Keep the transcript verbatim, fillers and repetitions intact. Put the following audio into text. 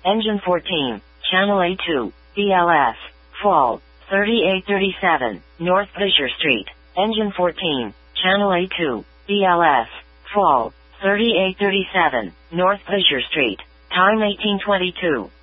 Engine fourteen, Channel A two, B L S, Fall, thirty-eight thirty-seven, North Fisher Street. Engine fourteen, Channel A two, B L S, Fall, thirty-eight thirty-seven, North Fisher Street. Time eighteen twenty-two.